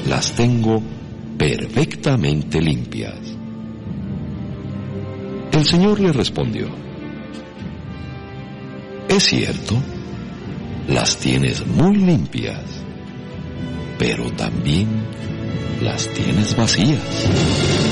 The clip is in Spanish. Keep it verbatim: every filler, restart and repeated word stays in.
las tengo perfectamente limpias. El Señor le respondió: es cierto, las tienes muy limpias, pero también las tienes vacías.